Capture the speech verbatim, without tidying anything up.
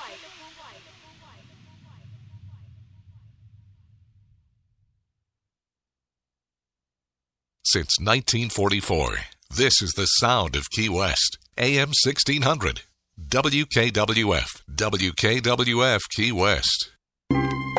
Since nineteen forty-four, this is the sound of Key West. A M sixteen hundred. W K W F. W K W F Key West.